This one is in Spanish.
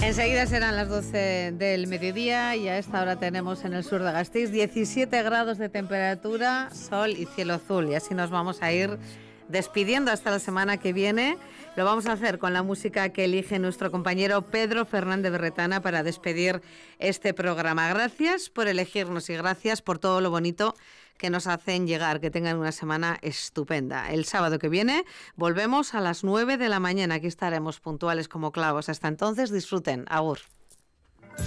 Enseguida serán las 12 del mediodía y a esta hora tenemos en el sur de Gasteiz 17 grados de temperatura, sol y cielo azul. Y así nos vamos a ir despidiendo hasta la semana que viene. Lo vamos a hacer con la música que elige nuestro compañero Pedro Fernández Berretana para despedir este programa. Gracias por elegirnos y gracias por todo lo bonito que nos hacen llegar. Que tengan una semana estupenda. El sábado que viene volvemos a las 9 de la mañana. Aquí estaremos puntuales como clavos. Hasta entonces, disfruten. Agur.